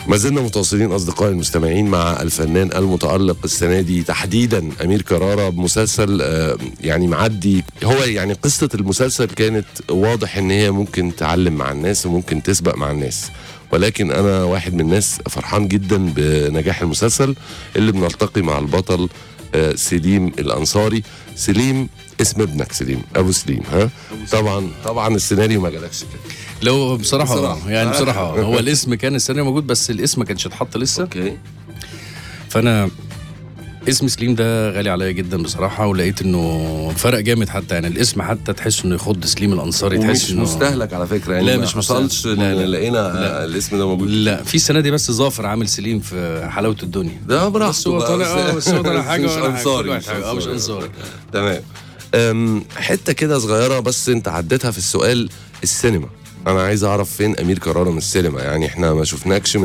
ما زلنا متواصلين أصدقائي المستمعين مع الفنان المتألق السنة دي تحديدا أمير كرارة بمسلسل يعني معدي. هو يعني قصة المسلسل كانت واضح إن هي ممكن تعلم مع الناس وممكن تسبق مع الناس، ولكن أنا واحد من الناس فرحان جدا بنجاح المسلسل اللي بنلتقي مع البطل سليم الأنصاري. سليم اسم ابنك سليم أبو سليم، ها؟ طبعا السيناريو ما جالكش كده. لو بصراحة يعني بصراحة هو الاسم كان السيناريو موجود بس الاسم ما كانش اتحط لسه. اوكي. فانا اسم سليم ده غالي عليا جدا بصراحة، ولقيت انه فرق جامد، حتى يعني الاسم حتى تحس انه يخض سليم الانصاري، تحس مش انه مستهلك على فكرة يعني. لا مش حصلش لقينا الاسم ده موجود. لا في السنة دي بس ظافر عامل سليم في حلاوة الدنيا ده براحته، بس هو طالع بس هو طالع حاجة مش انصاري. مش انصاري. تمام. حتة كده صغيرة بس انت عديتها في السؤال، السينما. انا عايز اعرف فين امير كرارة من السينما، يعني احنا ما شفناكش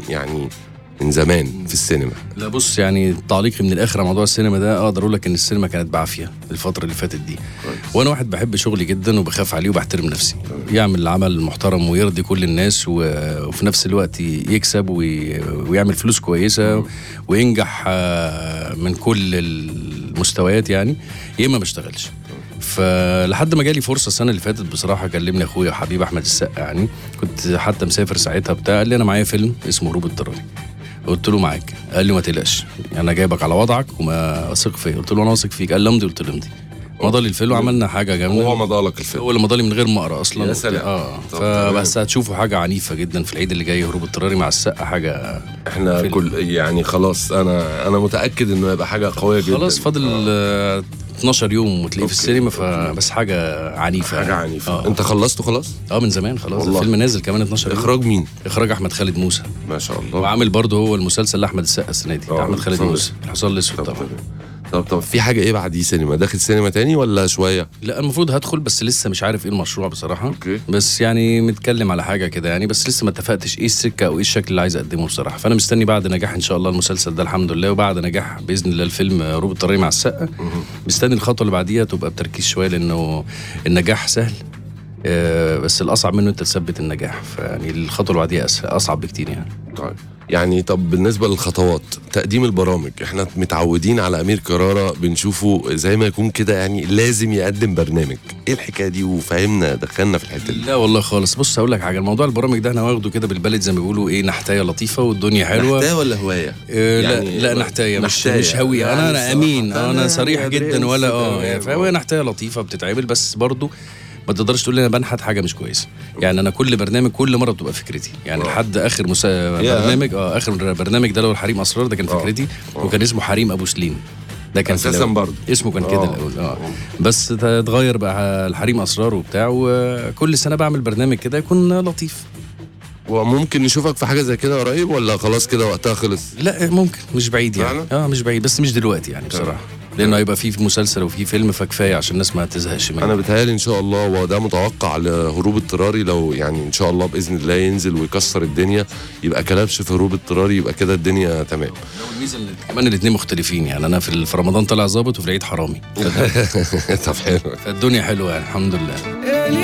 من زمان في السينما. لا بص، يعني تعليقي من الاخر على موضوع السينما ده اقدر اقول لك ان السينما كانت بعافيه الفتره اللي فاتت دي كويس. وانا واحد بحب شغلي جدا وبخاف عليه وبحترم نفسي يعمل العمل محترم ويرضي كل الناس وفي نفس الوقت يكسب ويعمل فلوس كويسه وينجح من كل المستويات، يعني يا اما ما اشتغلش. فلحد ما جالي فرصه السنه اللي فاتت بصراحه، كلمني اخويا حبيب احمد السقا، يعني كنت حتى مسافر ساعتها بتاع، قال لي انا معايا فيلم اسمه هروب اضطراري. قلت له معاك. قال لي ما تقلقش انا جايبك على وضعك وما اثق فيا. قلت له انا واثق فيك. قال لي امضي. قلت له امضي. مضى لي الفيلم وعملنا حاجه جامده. هو مضى لك الفيلم؟ هو اللي مضى لي من غير ما اقرا اصلا. يا سلام. فبس هتشوفوا حاجه عنيفه جدا في العيد اللي جاي، هروب اضطراري مع السقا، حاجه احنا كل يعني خلاص انا متاكد انه هيبقى حاجه قويه جدا. خلاص فاضل 12 يوم وتلاقيه في السينما، فبس حاجه عنيفه. حاجه عنيفه. انت خلصته خلاص؟ من زمان خلاص. الفيلم نازل كمان 12 يوم. اخراج مين؟ اخراج احمد خالد موسى ما شاء الله. وعامل برضه هو المسلسل لاحمد السقا السنه دي، احمد خالد موسى الحصان الاسود طبعا. طب في حاجه ايه بعد دي سينما؟ داخل سينما تاني ولا شويه؟ لا المفروض هدخل بس لسه مش عارف ايه المشروع بصراحه. أوكي. بس يعني متكلم على حاجه كده يعني، بس لسه ما اتفقتش ايه السكه او ايه الشكل اللي عايز اقدمه بصراحه. فانا مستني بعد نجاح ان شاء الله المسلسل ده الحمد لله، وبعد نجاح باذن الله الفيلم هروب اضطراري مع السقا، مستني الخطوه اللي بعديها تبقى بتركيز شويه، لانه النجاح سهل بس الاصعب منه انت تثبت النجاح، فيعني الخطوه اللي بعديها اصعب بكتير يعني. طب بالنسبه للخطوات تقديم البرامج، احنا متعودين على امير كرارة بنشوفه زي ما يكون كده يعني لازم يقدم برنامج. ايه الحكايه دي؟ وفهمنا دخلنا في الحته دي. لا والله خالص. بص هقول لك حاجه، الموضوع البرامج ده انا واخده كده بالبلد زي ما بيقولوا ايه، نحتايه لطيفه والدنيا حلوه. نحتايه ولا هوايه؟ يعني لا نحتايه مش هويه. يعني انا امين انا صريح جدا ولا فهو نحتايه لطيفه بتتعمل، بس برضو ما تقدرش تقول لي انا بنحت حاجه مش كويسه. يعني انا كل برنامج كل مره بتبقى فكرتي، يعني لحد اخر برنامج اخر برنامج ده اللي هو الحريم اسرار ده كان فكرتي، وكان اسمه حريم ابو سليم. ده كان اساسا برضه اسمه كان كده الاول بس اتغير بقى الحريم اسرار وبتاع، وكل سنه بعمل برنامج كده يكون لطيف. وممكن نشوفك في حاجه زي كده قريب ولا خلاص كده وقتها خلص؟ لا ممكن، مش بعيد يعني. مش بعيد بس مش دلوقتي يعني بصراحه، لانه هيبقى فيه مسلسل وفيه فيلم فكفايه عشان الناس ما تزهقش منه. انا بتهيالي ان شاء الله، وده متوقع لهروب اضطراري، لو يعني ان شاء الله باذن الله ينزل ويكسر الدنيا، يبقى كلبش في هروب اضطراري، يبقى كده الدنيا تمام. الميزه ان كمان الاثنين مختلفين، يعني انا في رمضان طلع ظابط وفي العيد حرامي. طب حلو. فالدنيا حلوه يعني الحمد لله.